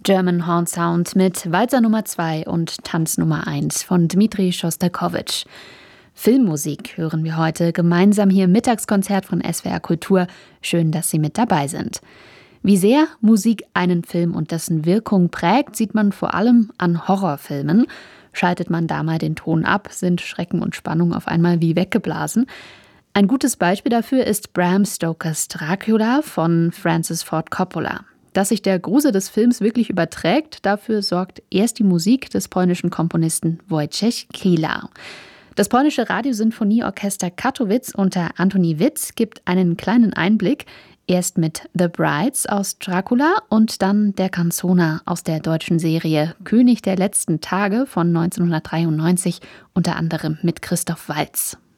German Horn Sound mit Walzer Nummer 2 und Tanz Nummer 1 von Dmitri Schostakowitsch. Filmmusik hören wir heute gemeinsam hier im Mittagskonzert von SWR Kultur. Schön, dass Sie mit dabei sind. Wie sehr Musik einen Film und dessen Wirkung prägt, sieht man vor allem an Horrorfilmen. Schaltet man da mal den Ton ab, sind Schrecken und Spannung auf einmal wie weggeblasen. Ein gutes Beispiel dafür ist Bram Stokers Dracula von Francis Ford Coppola. Dass sich der Grusel des Films wirklich überträgt, dafür sorgt erst die Musik des polnischen Komponisten Wojciech Kilar. Das polnische Radiosinfonieorchester Katowice unter Antoni Witz gibt einen kleinen Einblick, erst mit The Brides aus Dracula und dann der Canzona aus der deutschen Serie König der letzten Tage von 1993, unter anderem mit Christoph Waltz.